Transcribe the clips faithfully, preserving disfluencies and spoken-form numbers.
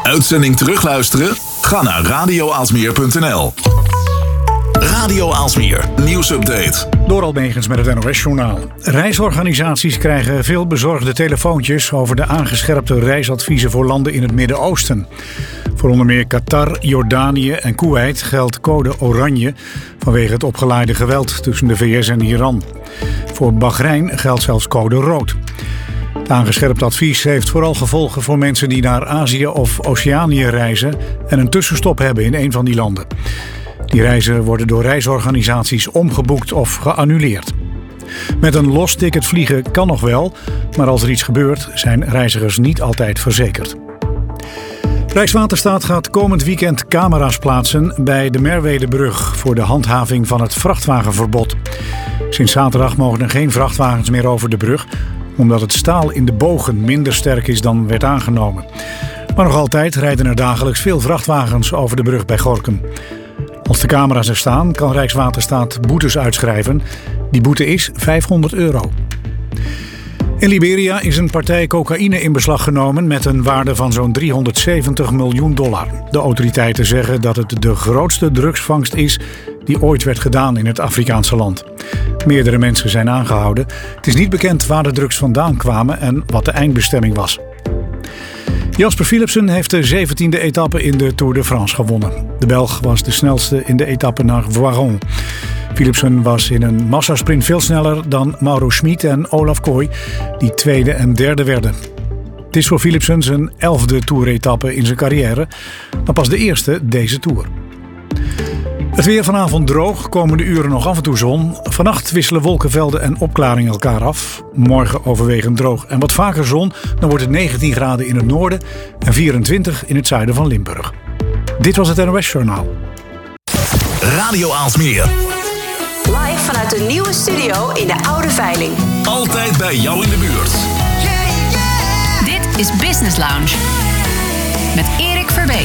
Uitzending terugluisteren? Ga naar radio aalsmeer punt n l. Radio Aalsmeer, nieuwsupdate. Door Almegens met het N O S-journaal. Reisorganisaties krijgen veel bezorgde telefoontjes over de aangescherpte reisadviezen voor landen in het Midden-Oosten. Voor onder meer Qatar, Jordanië en Koeweit geldt code oranje vanwege het opgeleide geweld tussen de V S en Iran. Voor Bahrein geldt zelfs code rood. Het aangescherpt advies heeft vooral gevolgen voor mensen die naar Azië of Oceanië reizen en een tussenstop hebben in een van die landen. Die reizen worden door reisorganisaties omgeboekt of geannuleerd. Met een los ticket vliegen kan nog wel, maar als er iets gebeurt zijn reizigers niet altijd verzekerd. Rijkswaterstaat gaat komend weekend camera's plaatsen bij de Merwedebrug voor de handhaving van het vrachtwagenverbod. Sinds zaterdag mogen er geen vrachtwagens meer over de brug, omdat het staal in de bogen minder sterk is dan werd aangenomen. Maar nog altijd rijden er dagelijks veel vrachtwagens over de brug bij Gorinchem. Als de camera's er staan, kan Rijkswaterstaat boetes uitschrijven. Die boete is vijfhonderd euro. In Liberia is een partij cocaïne in beslag genomen met een waarde van zo'n driehonderdzeventig miljoen dollar. De autoriteiten zeggen dat het de grootste drugsvangst is die ooit werd gedaan in het Afrikaanse land. Meerdere mensen zijn aangehouden. Het is niet bekend waar de drugs vandaan kwamen en wat de eindbestemming was. Jasper Philipsen heeft de zeventiende etappe in de Tour de France gewonnen. De Belg was de snelste in de etappe naar Voiron. Philipsen was in een massasprint veel sneller dan Mauro Schmid en Olaf Kooi, die tweede en derde werden. Het is voor Philipsen zijn elfde Tour-etappe in zijn carrière, maar pas de eerste deze Tour. Het weer vanavond droog, komende uren nog af en toe zon. Vannacht wisselen wolkenvelden en opklaringen elkaar af. Morgen overwegend droog en wat vaker zon. Dan wordt het negentien graden in het noorden en vierentwintig in het zuiden van Limburg. Dit was het N O S-journaal. Radio Aalsmeer. Live vanuit de nieuwe studio in de Oude Veiling. Altijd bij jou in de buurt. Dit is Business Lounge. Met Erik Verbeek.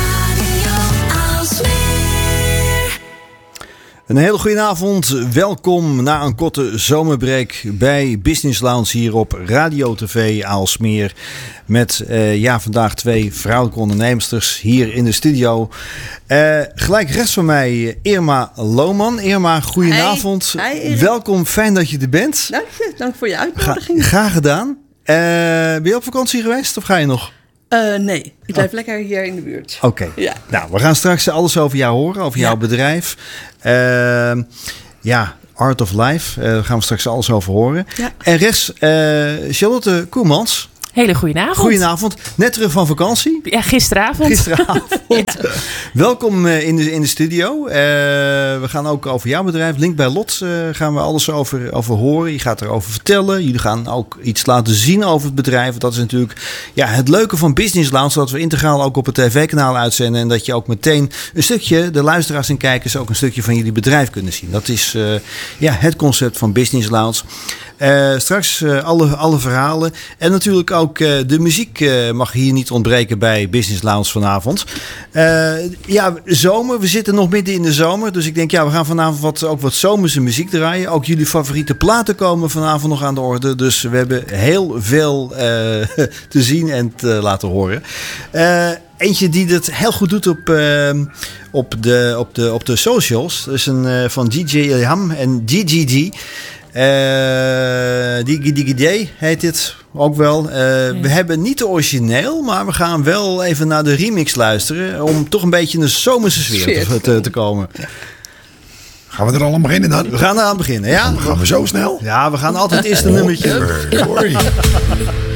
Een hele goede avond. Welkom na een korte zomerbreak bij Business Lounge hier op Radio T V Aalsmeer. Met uh, ja, vandaag twee vrouwelijke onderneemsters hier in de studio. Uh, gelijk rechts van mij Irma Lohman. Irma, goedenavond. Hey. Hey, welkom, fijn dat je er bent. Dank je, dank voor je uitnodiging. Ga, graag gedaan. Uh, ben je op vakantie geweest of ga je nog? Uh, nee, ik blijf oh. lekker hier in de buurt. Oké, okay. Ja. Nou, we gaan straks alles over jou horen, over jouw ja. bedrijf. Uh, ja, Art of Life, uh, daar gaan we straks alles over horen. Ja. En rechts, uh, Charlotte Koemans. Hele goedenavond. Goedenavond. Net terug van vakantie. Ja, gisteravond. Gisteravond. ja. Welkom uh, in, de, in de studio. Uh, we gaan ook over jouw bedrijf. Link bij Lot uh, gaan we alles over, over horen. Je gaat erover vertellen. Jullie gaan ook iets laten zien over het bedrijf. Dat is natuurlijk ja, het leuke van Business Lounge. Dat we integraal ook op het tv-kanaal uitzenden. En dat je ook meteen een stukje, de luisteraars en kijkers, ook een stukje van jullie bedrijf kunnen zien. Dat is uh, ja, het concept van Business Lounge. Uh, straks uh, alle, alle verhalen. En natuurlijk ook uh, de muziek uh, mag hier niet ontbreken bij Business Lounge vanavond. Uh, ja, zomer. We zitten nog midden in de zomer. Dus ik denk, ja, we gaan vanavond wat, ook wat zomerse muziek draaien. Ook jullie favoriete platen komen vanavond nog aan de orde. Dus we hebben heel veel uh, te zien en te laten horen. Uh, Eentje die het heel goed doet op, uh, op, de, op, de, op de socials. Dat is een uh, van D J Ilham en G G D. Uh, Digi Digi Day heet dit ook wel. Uh, ja. We hebben niet de origineel, maar we gaan wel even naar de remix luisteren. Om toch een beetje in de zomerse sfeer te, te, te komen. Gaan we er al aan beginnen dan? We gaan er aan beginnen, ja. Dan gaan we zo snel? Ja, we gaan altijd eerst een nummertje.